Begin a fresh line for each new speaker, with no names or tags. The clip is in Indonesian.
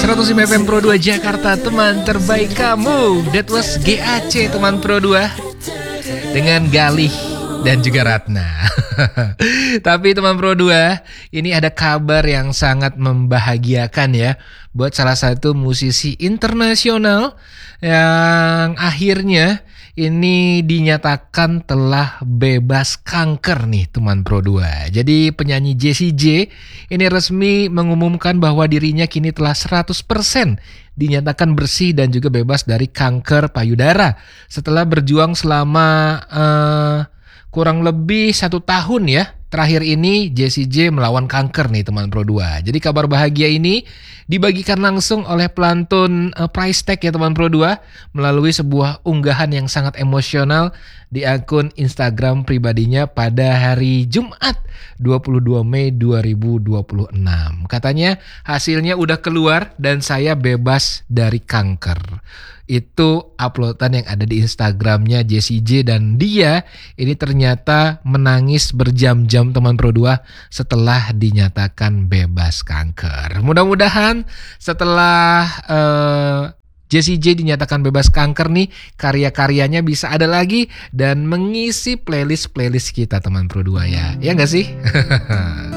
105 FM Pro 2 Jakarta, teman terbaik kamu. That was GAC teman Pro 2 dengan Galih dan juga Ratna. Tapi teman Pro 2, ini ada kabar yang sangat membahagiakan ya buat salah satu musisi internasional yang akhirnya ini dinyatakan telah bebas kanker nih teman Pro 2. Jadi penyanyi Jessie J ini resmi mengumumkan bahwa dirinya kini telah 100% dinyatakan bersih dan juga bebas dari kanker payudara setelah berjuang selama kurang lebih 1 tahun ya. Terakhir ini Jessie J melawan kanker nih teman Pro 2. Jadi kabar bahagia ini dibagikan langsung oleh pelantun Price Tag ya teman Pro 2 melalui sebuah unggahan yang sangat emosional di akun Instagram pribadinya pada hari Jumat 22 Mei 2026. Katanya hasilnya udah keluar dan saya bebas dari kanker. Itu uploadan yang ada di Instagramnya Jessie J dan dia ini ternyata menangis berjam-jam teman Pro 2 setelah dinyatakan bebas kanker. Mudah-mudahan setelah Jessie J dinyatakan bebas kanker nih, karya-karyanya bisa ada lagi dan mengisi playlist kita teman Pro 2 ya. Ya nggak sih?